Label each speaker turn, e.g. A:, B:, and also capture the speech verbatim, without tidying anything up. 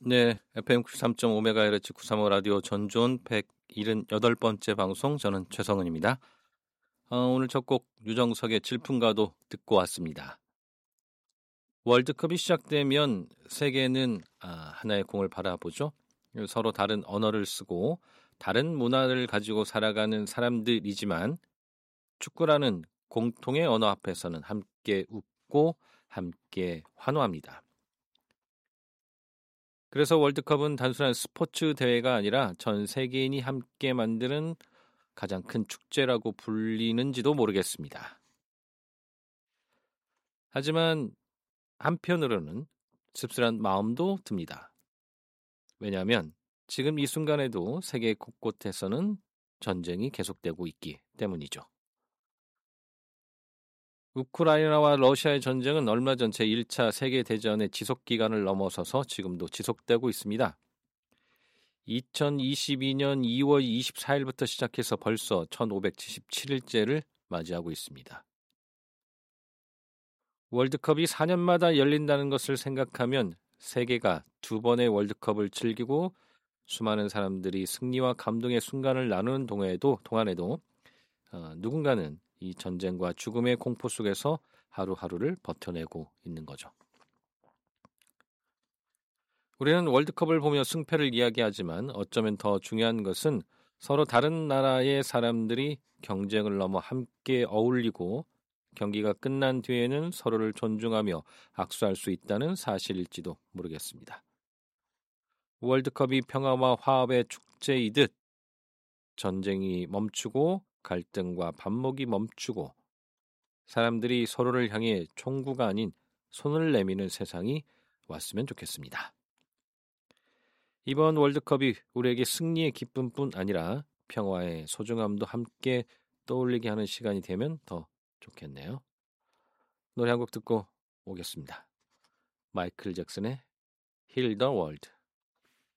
A: 네, 에프엠 구십삼 점 오 메가헤르츠 구삼오 라디오 전존 백칠십팔 번째 방송, 저는 최성은입니다. 어, 오늘 첫 곡 유정석의 질풍가도 듣고 왔습니다. 월드컵이 시작되면 세계는 아, 하나의 공을 바라보죠. 서로 다른 언어를 쓰고 다른 문화를 가지고 살아가는 사람들이지만 축구라는 공통의 언어 앞에서는 함께 웃고 함께 환호합니다. 그래서 월드컵은 단순한 스포츠 대회가 아니라 전 세계인이 함께 만드는 가장 큰 축제라고 불리는지도 모르겠습니다. 하지만 한편으로는 씁쓸한 마음도 듭니다. 왜냐하면 지금 이 순간에도 세계 곳곳에서는 전쟁이 계속되고 있기 때문이죠. 우크라이나와 러시아의 전쟁은 얼마 전 제일 차 세계대전의 지속기간을 넘어서서 지금도 지속되고 있습니다. 이천이십이 년 이월 이십사일부터 시작해서 벌써 천오백칠십칠 일째를 맞이하고 있습니다. 월드컵이 사 년마다 열린다는 것을 생각하면 세계가 두 번의 월드컵을 즐기고 수많은 사람들이 승리와 감동의 순간을 나누는 동안에도, 동안에도 어, 누군가는 이 전쟁과 죽음의 공포 속에서 하루하루를 버텨내고 있는 거죠. 우리는 월드컵을 보며 승패를 이야기하지만 어쩌면 더 중요한 것은 서로 다른 나라의 사람들이 경쟁을 넘어 함께 어울리고 경기가 끝난 뒤에는 서로를 존중하며 악수할 수 있다는 사실일지도 모르겠습니다. 월드컵이 평화와 화합의 축제이듯 전쟁이 멈추고 갈등과 반목이 멈추고 사람들이 서로를 향해 총구가 아닌 손을 내미는 세상이 왔으면 좋겠습니다. 이번 월드컵이 우리에게 승리의 기쁨뿐 아니라 평화의 소중함도 함께 떠올리게 하는 시간이 되면 더 좋겠네요. 노래 한 곡 듣고 오겠습니다. 마이클 잭슨의 Heal the World.